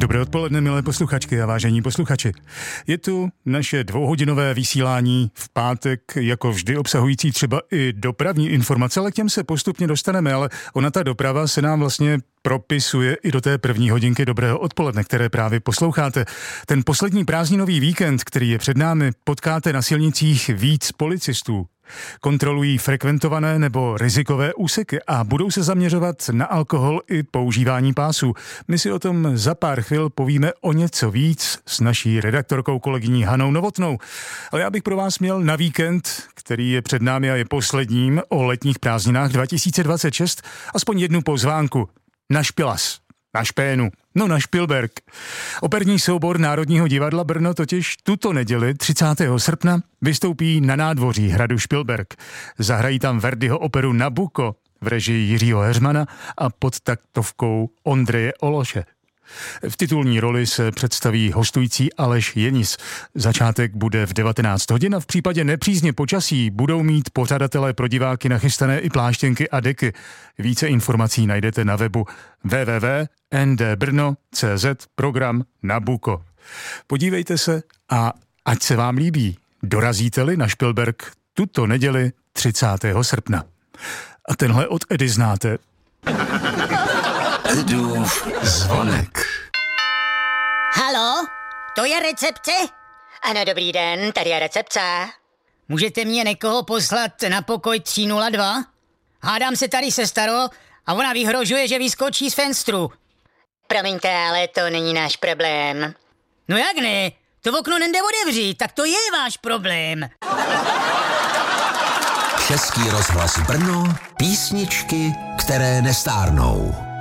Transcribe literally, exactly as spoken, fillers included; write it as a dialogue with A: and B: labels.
A: Dobré odpoledne, milé posluchačky a vážení posluchači. Je tu naše dvouhodinové vysílání v pátek, jako vždy obsahující třeba i dopravní informace, ale k těm se postupně dostaneme, ale ona ta doprava se nám vlastně propisuje i do té první hodinky dobrého odpoledne, které právě posloucháte. Ten poslední prázdninový víkend, který je před námi, potkáte na silnicích víc policistů. Kontrolují frekventované nebo rizikové úseky a budou se zaměřovat na alkohol i používání pásů. My si o tom za pár chvil povíme o něco víc s naší redaktorkou kolegyní Hanou Novotnou. Ale já bych pro vás měl na víkend, který je před námi a je posledním o letních prázdninách dva tisíce dvacet šest, aspoň jednu pozvánku. Na Špilas. Na Špénu. No na Špilberk. Operní soubor Národního divadla Brno totiž tuto neděli třicátého srpna vystoupí na nádvoří hradu Špilberk. Zahrají tam Verdiho operu Nabucco v režii Jiřího Heřmana a pod taktovkou Ondřeje Ološe. V titulní roli se představí hostující Aleš Jenis. Začátek bude v devatenáct hodin a v případě nepřízně počasí budou mít pořadatelé pro diváky nachystané i pláštěnky a deky. Více informací najdete na webu w w w tečka n d brno tečka c z program Nabucco. Podívejte se a ať se vám líbí. Dorazíte-li na Špilberk tuto neděli třicátého srpna. A tenhle od Edy znáte.
B: Edův zvonek.
C: Haló, to je recepce? Ano, dobrý den, tady je recepce. Můžete mě někoho poslat na pokoj tři nula dva? Hádám se tady se starou a ona vyhrožuje, že vyskočí z fenstru. Promiňte, ale to není náš problém. No jak ne? To okno nejde otevřít, tak to je váš problém.
B: Český rozhlas Brno, písničky, které nestárnou.